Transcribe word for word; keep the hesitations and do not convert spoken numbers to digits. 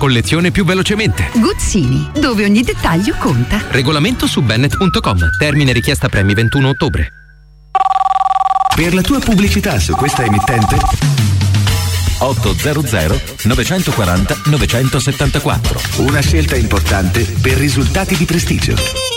collezione più velocemente. Guzzini, dove ogni dettaglio conta. Regolamento su Bennett punto com. Termine richiesta premi ventuno ottobre. Per la tua pubblicità su questa emittente ottocento novecentoquaranta novecentosettantaquattro. Una scelta importante per risultati di prestigio.